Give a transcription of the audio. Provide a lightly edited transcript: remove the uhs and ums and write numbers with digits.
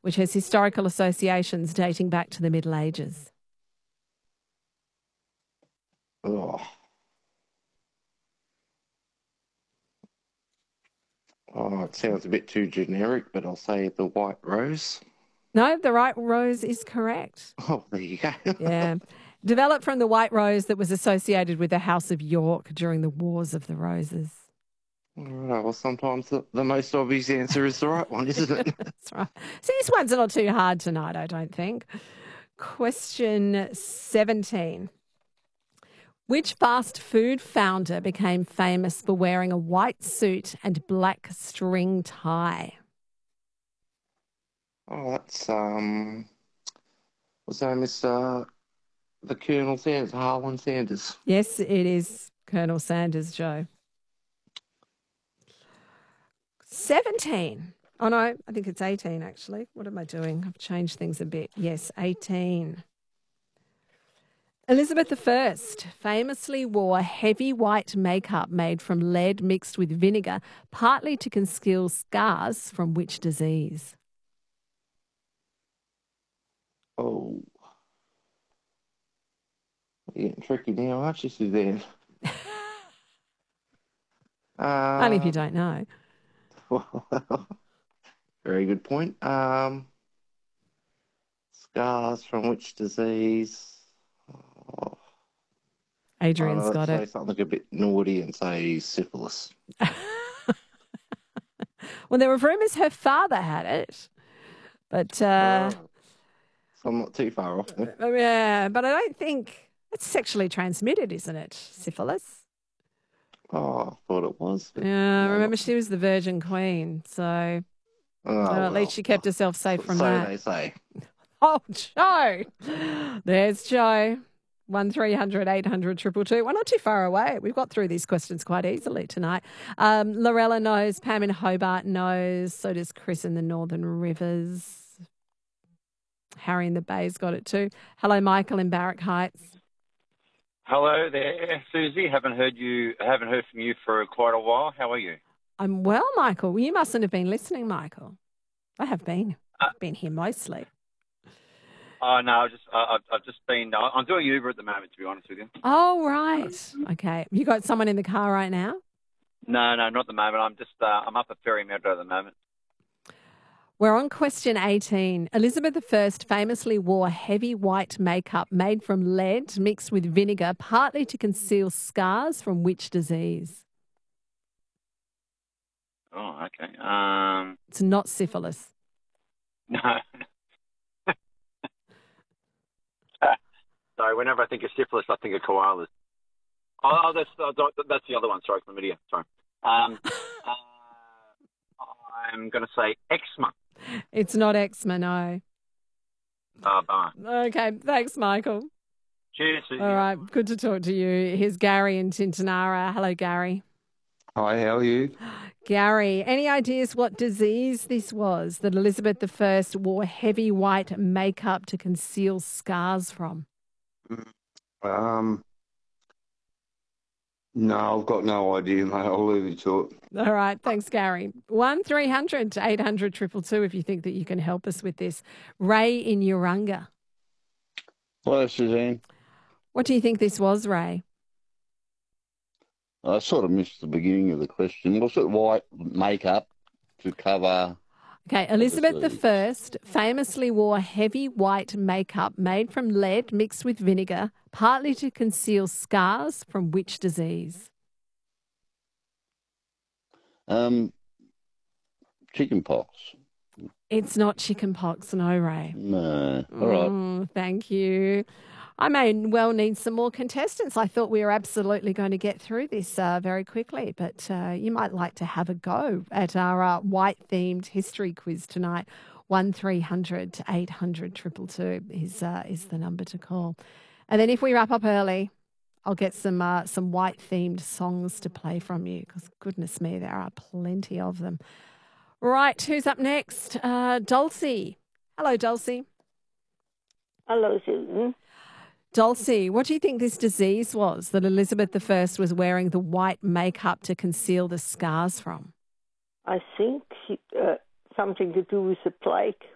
which has historical associations dating back to the Middle Ages? Oh. Oh, it sounds a bit too generic, but I'll say the white rose. No, the right rose is correct. Oh, there you go. Yeah. Developed from the white rose that was associated with the House of York during the Wars of the Roses. All right, well, sometimes the most obvious answer is the right one, isn't it? That's right. See, this one's not too hard tonight, I don't think. Question 17. Which fast food founder became famous for wearing a white suit and black string tie? Oh, that's what's that, Mr. The Colonel Sanders, Harlan Sanders. Yes, it is Colonel Sanders, Joe. 17. Oh, no, I think it's 18, actually. What am I doing? I've changed things a bit. Yes, 18. Elizabeth I famously wore heavy white makeup made from lead mixed with vinegar, partly to conceal scars from which disease? Oh, you're getting tricky now, aren't you, Suzanne? Only if you don't know. Well, very good point. Scars from which disease? Oh, Adrian's got let's say it. something a bit naughty and say syphilis. Well, there were rumours her father had it, but So I'm not too far off there. yeah, but I don't think it's sexually transmitted, isn't it? Syphilis. Oh, I thought it was. But Yeah, no, remember not- she was the Virgin Queen, so Oh, at least she kept herself safe from so that. they say. Oh, Joe. There's Joe. 1300 800 222. We're not too far away. We've got through these questions quite easily tonight. Lorella knows. Pam in Hobart knows. So does Chris in the Northern Rivers. Harry in the Bay's got it too. Hello, Michael in Barrack Heights. Hello there, Susie. Haven't heard from you for quite a while. How are you? I'm well, Michael. Well, you mustn't have been listening, Michael. I have been. I've been here mostly. Oh no, I've just been. I'm doing Uber at the moment, to be honest with you. Oh, right. Okay. You got someone in the car right now? No, not at the moment. I'm up at Ferry Meadow at the moment. We're on question 18. Elizabeth I famously wore heavy white makeup made from lead mixed with vinegar, partly to conceal scars from which disease? Oh, okay. It's not syphilis. No. Sorry, whenever I think of syphilis, I think of koalas. Oh, that's the other one. Sorry, chlamydia. Sorry. I'm going to say eczema. It's not eczema, no. Bye. Okay, thanks, Michael. Cheers, Susie. All right, good to talk to you. Here's Gary in Tintinara. Hello, Gary. Hi, how are you? Gary, any ideas what disease this was that Elizabeth I wore heavy white makeup to conceal scars from? No, I've got no idea, mate. I'll leave you to it. All right, thanks, Gary. 1300 800 222 if you think that you can help us with this. Ray in Urunga. Hello, Suzanne. What do you think this was, Ray? I sort of missed the beginning of the question. Was it white makeup to cover? Okay, Elizabeth I famously wore heavy white makeup made from lead mixed with vinegar, partly to conceal scars from which disease? Chicken pox. It's not chicken pox, no, Ray. No. All right. Thank you. I may well need some more contestants. I thought we were absolutely going to get through this very quickly, but you might like to have a go at our white-themed history quiz tonight. 1300 800 222 is the number to call. And then if we wrap up early, I'll get some white-themed songs to play from you because, goodness me, there are plenty of them. Right, who's up next? Dulcie. Hello, Dulcie. Hello, Susan. Dulcie, what do you think this disease was that Elizabeth I was wearing the white makeup to conceal the scars from? I think something to do with the plague.